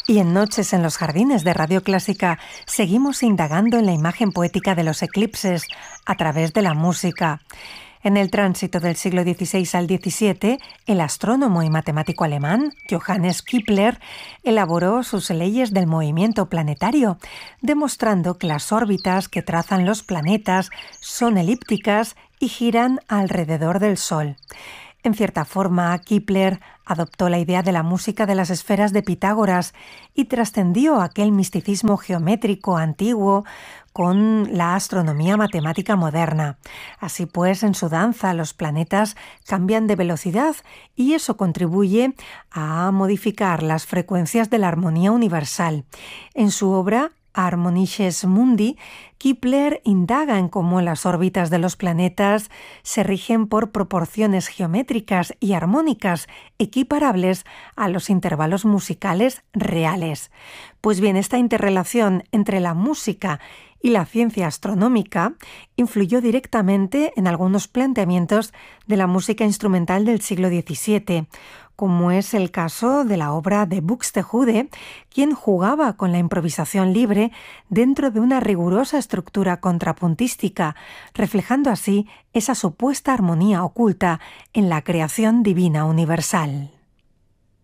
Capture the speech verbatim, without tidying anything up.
Y en Noches en los Jardines de Radio Clásica seguimos indagando en la imagen poética de los eclipses a través de la música. En el tránsito del siglo dieciséis al diecisiete, el astrónomo y matemático alemán Johannes Kepler elaboró sus leyes del movimiento planetario, demostrando que las órbitas que trazan los planetas son elípticas y giran alrededor del Sol. En cierta forma, Kepler adoptó la idea de la música de las esferas de Pitágoras y trascendió aquel misticismo geométrico antiguo con la astronomía matemática moderna. Así pues, en su danza los planetas cambian de velocidad y eso contribuye a modificar las frecuencias de la armonía universal. En su obra Harmonisches Mundi, Kepler indaga en cómo las órbitas de los planetas se rigen por proporciones geométricas y armónicas equiparables a los intervalos musicales reales. Pues bien, esta interrelación entre la música y la ciencia astronómica influyó directamente en algunos planteamientos de la música instrumental del siglo diecisiete, como es el caso de la obra de Buxtehude, quien jugaba con la improvisación libre dentro de una rigurosa estructura contrapuntística, reflejando así esa supuesta armonía oculta en la creación divina universal.